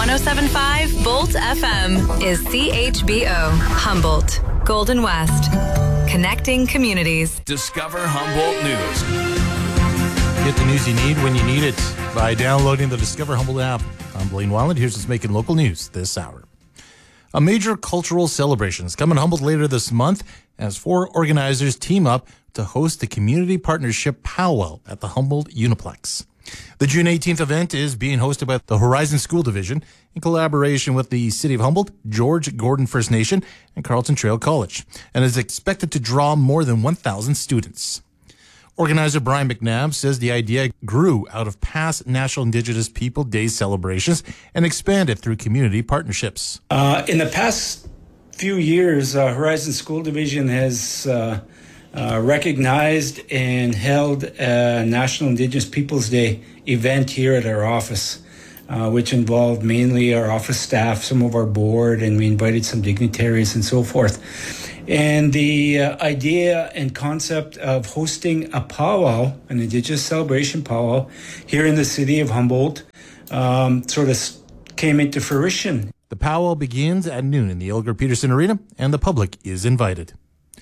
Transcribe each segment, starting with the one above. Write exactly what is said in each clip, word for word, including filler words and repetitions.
one oh seven point five Bolt F M is C H B O, Humboldt, Golden West. Connecting communities. Discover Humboldt News. Get the news you need when you need it by downloading the Discover Humboldt app. I'm Blaine Weiland. Here's what's making local news this hour. A major cultural celebration is coming to Humboldt later this month as four organizers team up to host the Community Partnership Powwow at the Humboldt Uniplex. The June eighteenth event is being hosted by the Horizon School Division in collaboration with the City of Humboldt, George Gordon First Nation, and Carleton Trail College, and is expected to draw more than one thousand students. Organizer Brian McNabb says the idea grew out of past National Indigenous People Day celebrations and expanded through community partnerships. Uh, in the past few years, uh, Horizon School Division has uh, uh, recognized and held a National Indigenous Peoples Day event here at our office, uh, which involved mainly our office staff, some of our board, and we invited some dignitaries and so forth. And the uh, idea and concept of hosting a powwow, an Indigenous celebration powwow, here in the city of Humboldt, um, sort of came into fruition. The powwow begins at noon in the Elgar Peterson Arena, and the public is invited.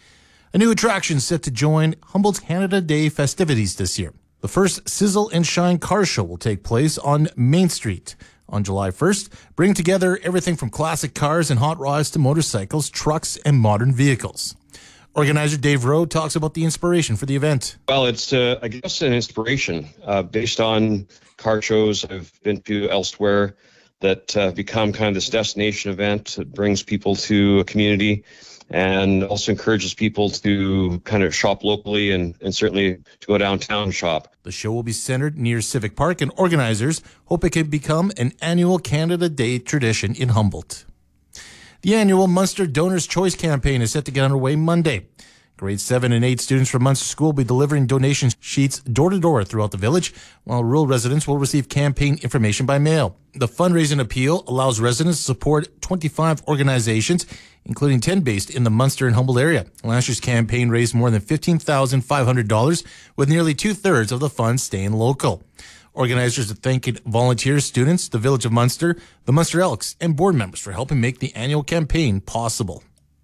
A new attraction set to join Humboldt's Canada Day festivities this year. The first Sizzle and Shine car show will take place on Main Street on July first, bring together everything from classic cars and hot rods to motorcycles, trucks, and modern vehicles. Organizer Dave Rowe talks about the inspiration for the event. Well, it's, uh, I guess, an inspiration uh, based on car shows I've been to elsewhere that uh, become kind of this destination event that brings people to a community and also encourages people to kind of shop locally and, and certainly to go downtown and shop. The show will be centered near Civic Park, and organizers hope it can become an annual Canada Day tradition in Humboldt. The annual Munster Donors' Choice campaign is set to get underway Monday. Grade seven and eight students from Munster School will be delivering donation sheets door-to-door throughout the village, while rural residents will receive campaign information by mail. The fundraising appeal allows residents to support twenty-five organizations, including ten based in the Munster and Humboldt area. Last year's campaign raised more than fifteen thousand five hundred dollars, with nearly two-thirds of the funds staying local. Organizers are thanking volunteers, students, the Village of Munster, the Munster Elks, and board members for helping make the annual campaign possible.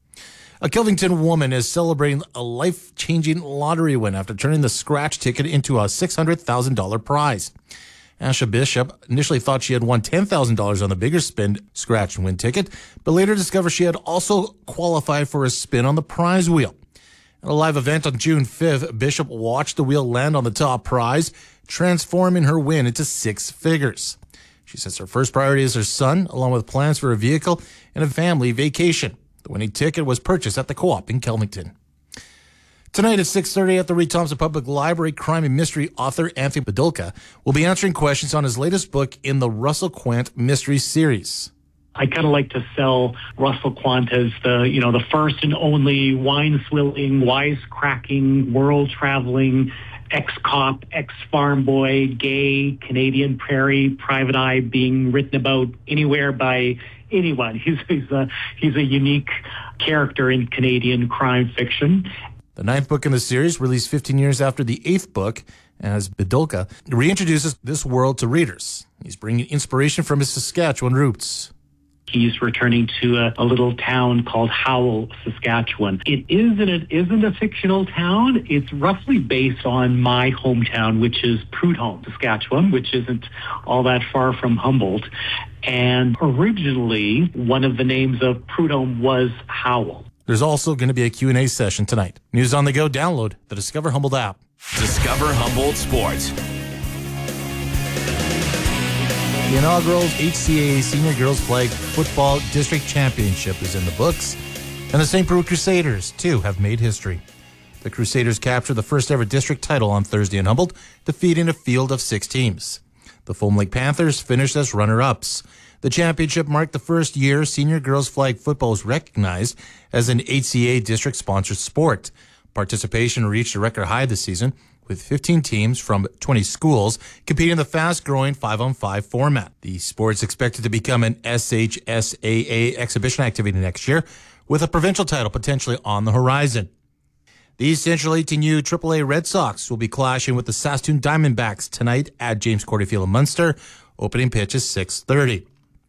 A Kelvington woman is celebrating a life-changing lottery win after turning the scratch ticket into a six hundred thousand dollars prize. Asha Bishop initially thought she had won ten thousand dollars on the bigger spin scratch and win ticket, but later discovered she had also qualified for a spin on the prize wheel. At a live event on June fifth, Bishop watched the wheel land on the top prize, transforming her win into six figures. She says her first priority is her son, along with plans for a vehicle and a family vacation. The winning ticket was purchased at the Co-op in Kelvington. Tonight at six thirty at the Reed Thompson Public Library, crime and mystery author Anthony Bedulka will be answering questions on his latest book in the Russell Quant Mystery Series. I kind of like to sell Russell Quant as the, you know, the first and only wine-swilling, wisecracking, world-traveling, ex-cop, ex-farm boy, gay, Canadian prairie, private eye being written about anywhere by anyone. He's, he's, a, he's a unique character in Canadian crime fiction. The ninth book in the series, released fifteen years after the eighth book, as Bedulka reintroduces this world to readers. He's bringing inspiration from his Saskatchewan roots. He's returning to a, a little town called Howell, Saskatchewan. It is and it isn't a fictional town. It's roughly based on my hometown, which is Prudhomme, Saskatchewan, which isn't all that far from Humboldt. And originally, one of the names of Prudhomme was Howell. There's also going to be a Q and A session tonight. News on the go, download the Discover Humboldt app. Discover Humboldt Sports. The inaugural H C A A Senior Girls Flag Football District Championship is in the books, and the Saint Preux Crusaders, too, have made history. The Crusaders captured the first ever district title on Thursday in Humboldt, defeating a field of six teams. The Foam Lake Panthers finished as runner-ups. The championship marked the first year senior girls flag football was recognized as an H C A A district-sponsored sport. Participation reached a record high this season, with fifteen teams from twenty schools competing in the fast-growing five-on-five format. The sport's expected to become an S H S A A exhibition activity next year, with a provincial title potentially on the horizon. The Central eighteen U triple A Red Sox will be clashing with the Saskatoon Diamondbacks tonight at James Cordy Field in Munster. Opening pitch is six thirty.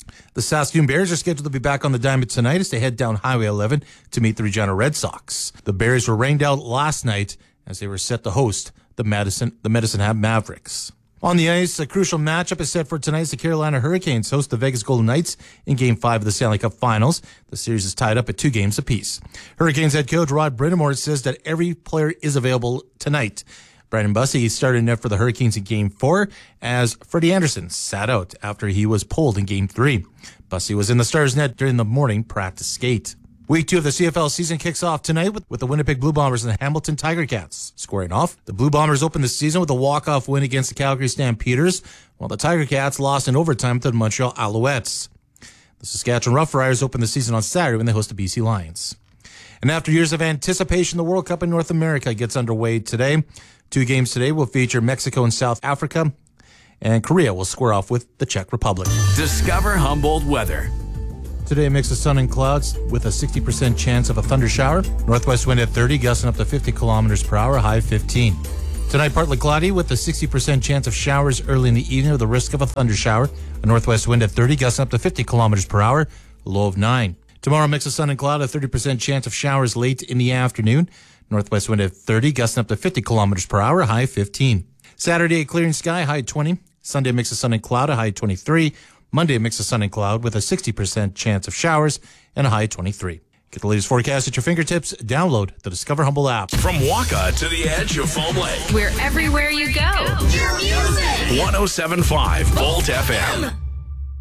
The Saskatoon Bears are scheduled to be back on the diamond tonight as they head down Highway eleven to meet the Regina Red Sox. The Bears were rained out last night as they were set to host the Madison, the Medicine Hat Mavericks. On the ice, a crucial matchup is set for tonight as the Carolina Hurricanes host the Vegas Golden Knights in Game five of the Stanley Cup Finals. The series is tied up at two games apiece. Hurricanes head coach Rod Brind'Amour says that every player is available tonight. Brandon Bussey started net for the Hurricanes in Game four as Freddie Anderson sat out after he was pulled in Game three. Bussey was in the Stars net during the morning practice skate. Week two of the C F L season kicks off tonight with, with the Winnipeg Blue Bombers and the Hamilton Tiger Cats squaring off. The Blue Bombers opened the season with a walk-off win against the Calgary Stampeders, while the Tiger Cats lost in overtime to the Montreal Alouettes. The Saskatchewan Roughriders opened the season on Saturday when they host the B C Lions. And after years of anticipation, the World Cup in North America gets underway today. Two games today will feature Mexico and South Africa, and Korea will square off with the Czech Republic. Discover Humboldt weather. Today, a mix of sun and clouds with a sixty percent chance of a thunder shower. Northwest wind at thirty, gusting up to fifty kilometers per hour, high fifteen. Tonight, partly cloudy with a sixty percent chance of showers early in the evening with the risk of a thunder shower. A northwest wind at thirty, gusting up to fifty kilometers per hour, low of nine. Tomorrow, mix of sun and cloud, a thirty percent chance of showers late in the afternoon. Northwest wind at thirty, gusting up to fifty kilometers per hour, high fifteen. Saturday, a clearing sky, high twenty. Sunday, mix of sun and cloud, a high twenty-three. Monday, a mix of sun and cloud with a sixty percent chance of showers and a high twenty-three. Get the latest forecast at your fingertips. Download the Discover Humboldt app. From Waka to the edge of Foam Lake. We're everywhere you go. one oh seven point five Volt F M.